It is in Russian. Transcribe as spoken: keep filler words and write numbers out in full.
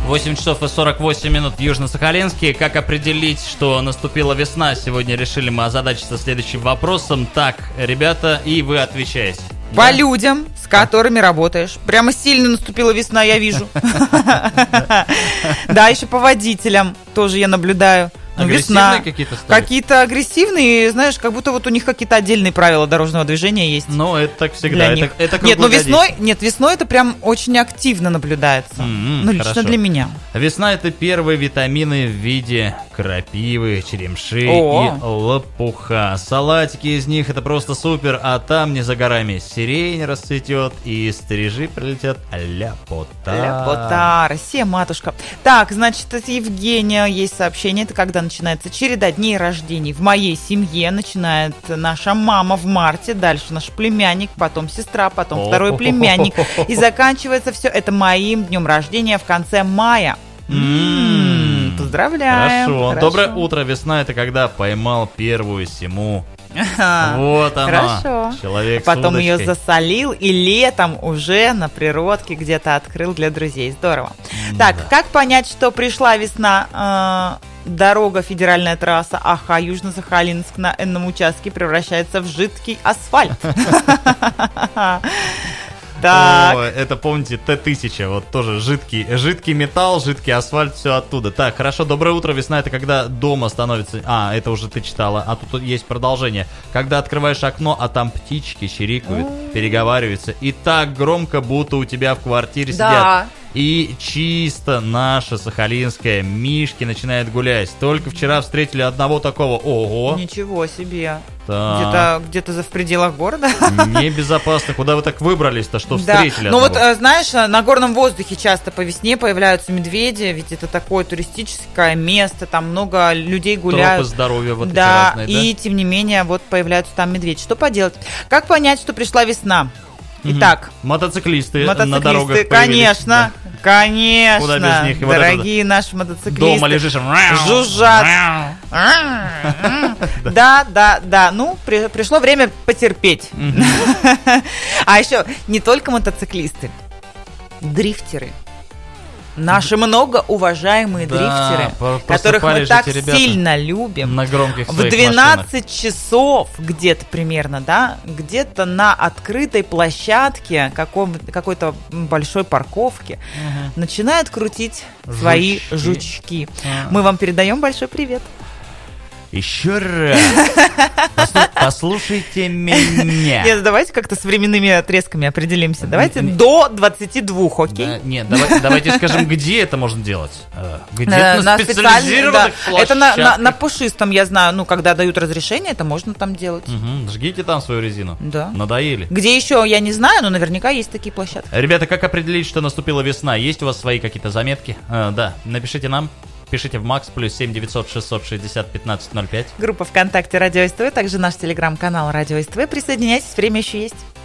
восемь часов и сорок восемь минут в Южно-Сахалинске. Как определить, что наступила весна? Сегодня решили мы озадачиться следующим вопросом. Так, ребята, и вы отвечаете. По да? людям, с которыми работаешь. Прямо сильно наступила весна, я вижу. Да, еще по водителям тоже я наблюдаю. Агрессивные какие-то стали? Какие-то агрессивные, знаешь, как будто вот у них какие-то отдельные правила дорожного движения есть. Ну, это так всегда. Это, это нет, но весной, нет, весной это прям очень активно наблюдается. Mm-hmm, ну, лично хорошо. Для меня. Весна — это первые витамины в виде крапивы, черемши О. и лопуха. Салатики из них — это просто супер, а там не за горами сирень расцветет и стрижи прилетят. Ляпота. Ляпота. Россия, матушка. Так, значит, от Евгения есть сообщение. Это когда начинается череда дней рождений. В моей семье начинает наша мама в марте, дальше наш племянник, потом сестра, потом второй племянник. И заканчивается все это моим днем рождения в конце мая. М-м-м, поздравляем. Хорошо. Хорошо. Доброе утро. Весна — это когда поймал первую симу. Вот она. Хорошо. Человек потом с ее засолил и летом уже на природке где-то открыл для друзей. Здорово. Да. Так, как понять, что пришла весна? Дорога, федеральная трасса Аха, Южно-Сахалинск на энном участке превращается в жидкий асфальт. Так. О, это, помните, Т тысяча, вот тоже жидкий, жидкий металл, жидкий асфальт, все оттуда. Так, хорошо, доброе утро, весна — это когда дома становится... А, это уже ты читала, а тут есть продолжение. Когда открываешь окно, а там птички чирикают, переговариваются, и так громко, будто у тебя в квартире да. сидят. И чисто наша сахалинская мишки начинает гулять. Только вчера встретили одного такого. Ого! Ничего себе! Так. Где-то, где-то в пределах города. Небезопасно. Куда вы так выбрались-то, что встретили? Да. Ну вот, знаешь, на горном воздухе часто по весне появляются медведи, ведь это такое туристическое место, там много людей гуляют. Тропы здоровья вот да, эти разные, и да? тем не менее вот появляются там медведи. Что поделать? Как понять, что пришла весна? Итак, угу. мотоциклисты, мотоциклисты на дорогах конечно, да. конечно, куда без них? дорогие вот наши мотоциклисты. Дома лежишь, жужжат. Да, да, да. Ну, при, пришло время потерпеть. А еще не только мотоциклисты, дрифтеры. Наши многоуважаемые да, дрифтеры, которых мы так сильно любим, на громких в двенадцать часов где-то примерно, да, где-то на открытой площадке каком, какой-то большой парковки угу. начинают крутить жучки. свои жучки. А. Мы вам передаем большой привет. Еще раз. Послу- послушайте меня. Нет, давайте как-то с временными отрезками определимся. Давайте до двадцати двух, окей? Да, нет, давай, давайте скажем, где это можно делать. Где на, на специализированных да. площадках. Это на, на, на пушистом, я знаю, ну, когда дают разрешение, это можно там делать. Угу. Жгите там свою резину. Да. Надоели. Где еще, я не знаю, но наверняка есть такие площадки. Ребята, как определить, что наступила весна? Есть у вас свои какие-то заметки? А, да, напишите нам. Пишите в Макс, плюс семь девятьсот шестьсот шестьдесят пятнадцать ноль пять. Группа ВКонтакте Радио СТВ, также наш телеграм-канал Радио СТВ. Присоединяйтесь, время еще есть.